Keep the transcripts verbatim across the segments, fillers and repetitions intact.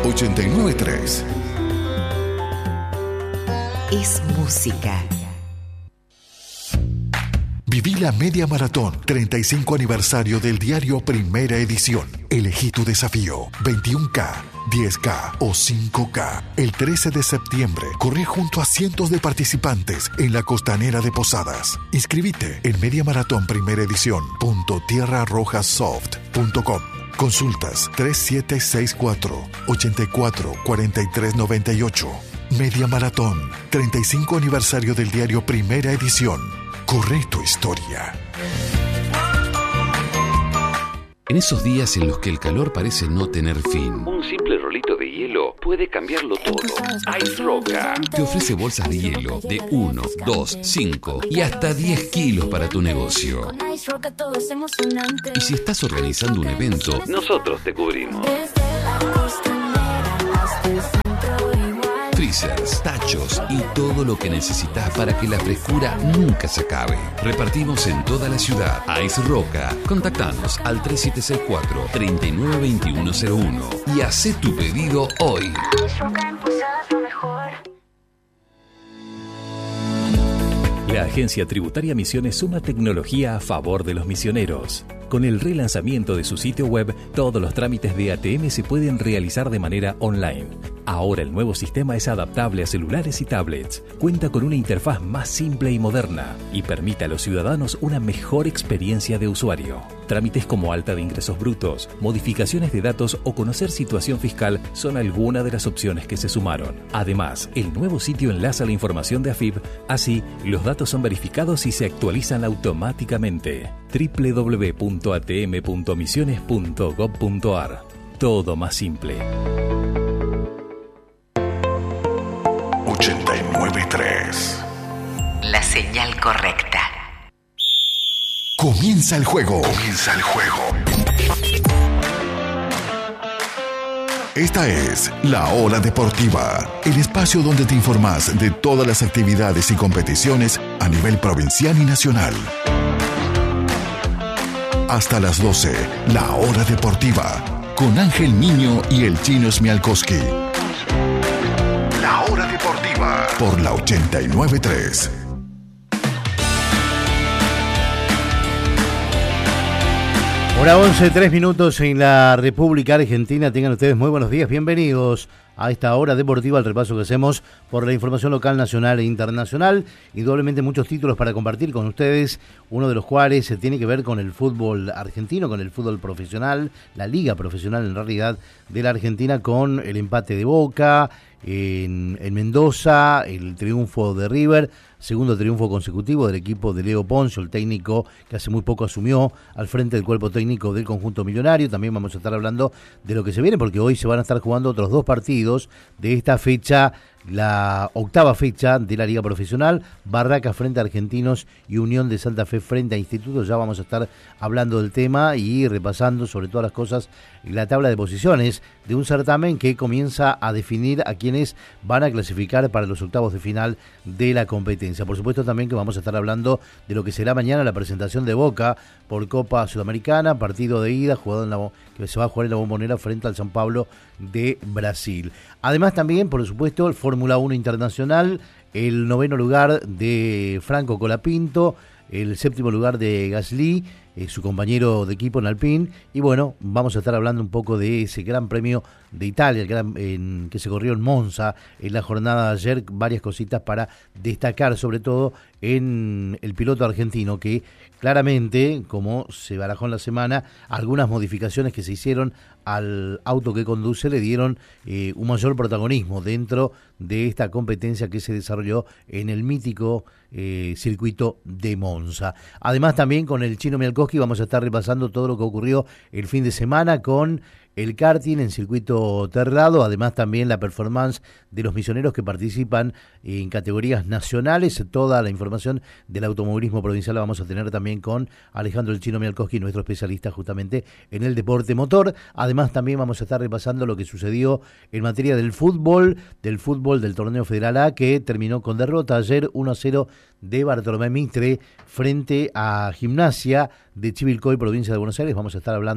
ochenta y nueve tres. Es música. Viví la media maratón, treinta y cinco aniversario del diario Primera Edición. Elegí tu desafío, veintiuno K, diez K o cinco K. El trece de septiembre, corrí junto a cientos de participantes en la costanera de Posadas. Inscribite en mediamaratón primera edición punto tierra roja soft punto com. Consultas tres siete seis cuatro, ocho cuatro, cuatro tres nueve ocho. Media Maratón, treinta y cinco aniversario del diario Primera Edición. Corre tu historia. En esos días en los que el calor parece no tener fin, un simple rolito de hielo puede cambiarlo todo. Ice Roca te ofrece bolsas de hielo de uno, dos, cinco y hasta diez kilos para tu negocio. Y si estás organizando un evento, nosotros te cubrimos. Freezers, tachos y todo lo que necesitas para que la frescura nunca se acabe. Repartimos en toda la ciudad. Ice Roca. Contactanos al tres siete seis cuatro, tres nueve dos uno cero uno y haz tu pedido hoy. La Agencia Tributaria Misiones suma tecnología a favor de los misioneros. Con el relanzamiento de su sitio web, todos los trámites de A T M se pueden realizar de manera online. Ahora el nuevo sistema es adaptable a celulares y tablets, cuenta con una interfaz más simple y moderna y permite a los ciudadanos una mejor experiencia de usuario. Trámites como alta de ingresos brutos, modificaciones de datos o conocer situación fiscal son algunas de las opciones que se sumaron. Además, el nuevo sitio enlaza la información de A F I P, así los datos son verificados y se actualizan automáticamente. doble u doble u doble u punto a t m punto misiones punto gob punto a r. Todo más simple. ochenta y nueve tres. La señal correcta. Comienza el juego. Comienza el juego. Esta es La Hora Deportiva, el espacio donde te informás de todas las actividades y competiciones a nivel provincial y nacional. Hasta las doce, La Hora Deportiva, con Ángel Niño y el Chino Smialkowski. La Hora Deportiva, por la ochenta y nueve tres. Hora once, tres minutos en la República Argentina. Tengan ustedes muy buenos días, bienvenidos a esta hora deportiva, el repaso que hacemos por la información local, nacional e internacional. Indudablemente muchos títulos para compartir con ustedes, uno de los cuales se tiene que ver con el fútbol argentino, con el fútbol profesional, la liga profesional en realidad de la Argentina, con el empate de Boca en, en Mendoza, el triunfo de River, segundo triunfo consecutivo del equipo de Leo Poncio, el técnico que hace muy poco asumió al frente del cuerpo técnico del conjunto millonario. También vamos a estar hablando de lo que se viene, porque hoy se van a estar jugando otros dos partidos de esta fecha, la octava fecha de la Liga Profesional, Barracas frente a Argentinos y Unión de Santa Fe frente a Institutos. Ya vamos a estar hablando del tema y repasando sobre todas las cosas la tabla de posiciones de un certamen que comienza a definir a quienes van a clasificar para los octavos de final de la competencia. Por supuesto también que vamos a estar hablando de lo que será mañana la presentación de Boca por Copa Sudamericana, partido de ida jugado en la, que se va a jugar en la Bombonera frente al São Paulo de Brasil. Además también, por supuesto, el Fórmula uno Internacional, el noveno lugar de Franco Colapinto, el séptimo lugar de Gasly, eh, su compañero de equipo en Alpine, y bueno, vamos a estar hablando un poco de ese gran premio de Italia, el gran, en, que se corrió en Monza en la jornada de ayer, varias cositas para destacar, sobre todo en el piloto argentino, que claramente, como se barajó en la semana, algunas modificaciones que se hicieron al auto que conduce le dieron eh, un mayor protagonismo dentro de esta competencia que se desarrolló en el mítico eh, circuito de Monza. Además también con el Chino Smialkowski vamos a estar repasando todo lo que ocurrió el fin de semana con el karting en circuito terrado, además también la performance de los misioneros que participan en categorías nacionales. Toda la información del automovilismo provincial la vamos a tener también con Alejandro el Chino Smialkowski, nuestro especialista justamente en el deporte motor. Además también vamos a estar repasando lo que sucedió en materia del fútbol, del fútbol del torneo Federal A, que terminó con derrota ayer uno a cero de Bartolomé Mitre frente a Gimnasia de Chivilcoy, provincia de Buenos Aires. Vamos a estar hablando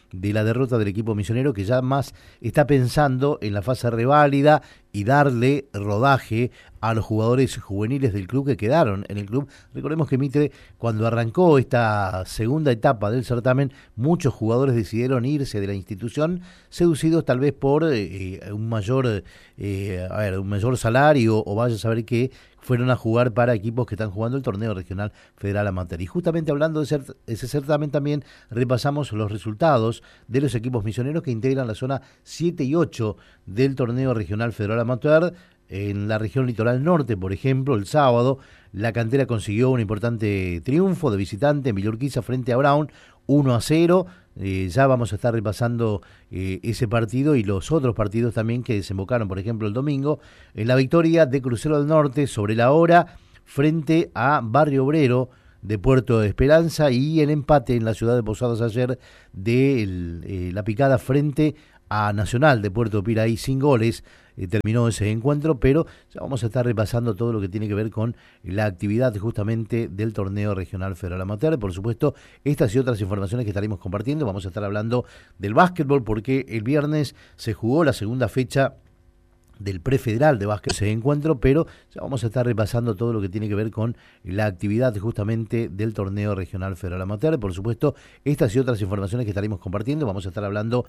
de la derrota del equipo misionero, que ya más está pensando en la fase reválida y darle rodaje a los jugadores juveniles del club que quedaron en el club. Recordemos que Mitre, cuando arrancó esta segunda etapa del certamen, muchos jugadores decidieron irse de la institución, seducidos tal vez por eh, un mayor eh, a ver, un mayor salario, o vaya a saber qué, fueron a jugar para equipos que están jugando el torneo regional federal amateur. Y justamente hablando de cert- ese certamen, también repasamos los resultados de los equipos misioneros que integran la zona siete y ocho del torneo regional federal amateur. En la región litoral norte, por ejemplo, el sábado, la cantera consiguió un importante triunfo de visitante en Villa Urquiza frente a Brown, uno a cero. Eh, ya vamos a estar repasando eh, ese partido y los otros partidos también que desembocaron, por ejemplo, el domingo, en la victoria de Crucero del Norte sobre la hora frente a Barrio Obrero de Puerto de Esperanza, y el empate en la ciudad de Posadas ayer de el, eh, la picada frente a Nacional de Puerto Piraí sin goles. Eh, terminó ese encuentro, pero ya vamos a estar repasando todo lo que tiene que ver con la actividad justamente del torneo regional federal amateur. Por supuesto, estas y otras informaciones que estaremos compartiendo. Vamos a estar hablando del básquetbol, porque el viernes se jugó la segunda fecha del prefederal de básquet ese encuentro, pero ya vamos a estar repasando todo lo que tiene que ver con la actividad justamente del torneo regional federal amateur. Por supuesto, estas y otras informaciones que estaremos compartiendo. Vamos a estar hablando